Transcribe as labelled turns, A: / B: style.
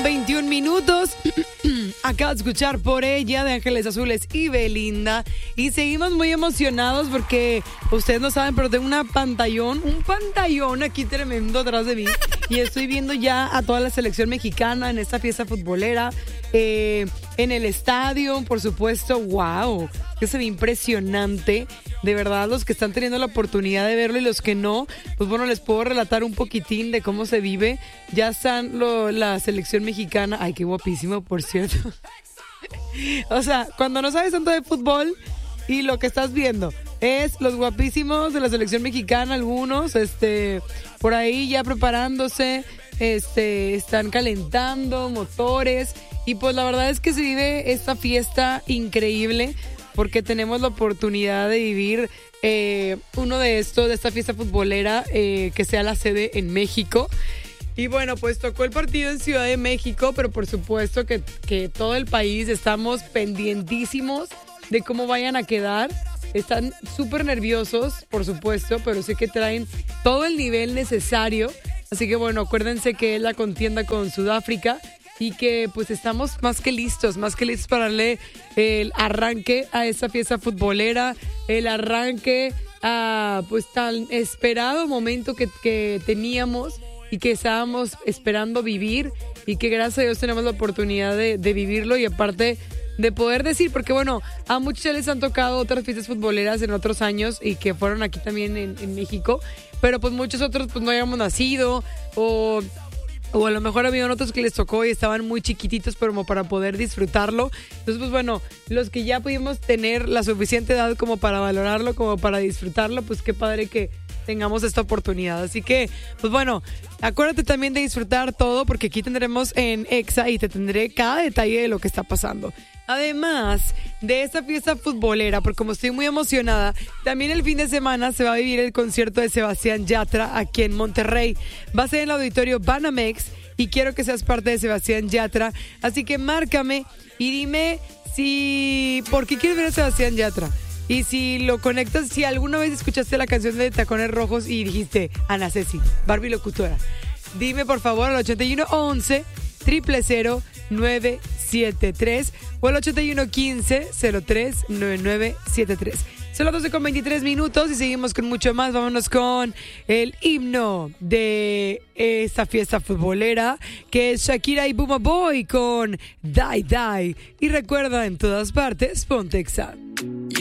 A: 12:21. Acabo de escuchar Por Ella de Ángeles Azules y Belinda. Y seguimos muy emocionados porque ustedes no saben, pero tengo un pantallón aquí tremendo atrás de mí. Y estoy viendo ya a toda la selección mexicana en esta fiesta futbolera, en el estadio, por supuesto. ¡Wow! Que se ve impresionante. De verdad, los que están teniendo la oportunidad de verlo y los que no, pues bueno, les puedo relatar un poquitín de cómo se vive. Ya están la selección mexicana. Ay, qué guapísimo, por cierto. O sea, cuando no sabes tanto de fútbol y lo que estás viendo es los guapísimos de la selección mexicana, algunos, por ahí ya preparándose, están calentando motores. Y pues la verdad es que se vive esta fiesta increíble, porque tenemos la oportunidad de vivir uno de esta fiesta futbolera, que sea la sede en México. Y bueno, pues tocó el partido en Ciudad de México, pero por supuesto que todo el país estamos pendientísimos de cómo vayan a quedar. Están súper nerviosos, por supuesto, pero sé que traen todo el nivel necesario. Así que bueno, acuérdense que es la contienda con Sudáfrica. Y que pues estamos más que listos para darle el arranque a esta fiesta futbolera, el arranque a pues tan esperado momento que teníamos y que estábamos esperando vivir, y que gracias a Dios tenemos la oportunidad de vivirlo, y aparte de poder decir, porque bueno, a muchos ya les han tocado otras fiestas futboleras en otros años y que fueron aquí también en México, pero pues muchos otros pues no habíamos nacido, o a lo mejor había otros que les tocó y estaban muy chiquititos, pero como para poder disfrutarlo. Entonces, pues bueno, los que ya pudimos tener la suficiente edad como para valorarlo, como para disfrutarlo, pues qué padre que tengamos esta oportunidad. Así que, pues bueno, acuérdate también de disfrutar todo, porque aquí tendremos en Exa y te tendré cada detalle de lo que está pasando. Además de esta fiesta futbolera, porque como estoy muy emocionada, también el fin de semana se va a vivir el concierto de Sebastián Yatra aquí en Monterrey. Va a ser en el auditorio Banamex y quiero que seas parte de Sebastián Yatra. Así que márcame y dime por qué quieres ver a Sebastián Yatra. Y si lo conectas, si alguna vez escuchaste la canción de Tacones Rojos y dijiste Ana Ceci, Barbie locutora, dime por favor al 8111 000 973 o al 8115 039973. Son las 12:23 y seguimos con mucho más. Vámonos con el himno de esta fiesta futbolera, que es Shakira y Buma Boy con Die Die. Y recuerda, en todas partes, ponte Exa.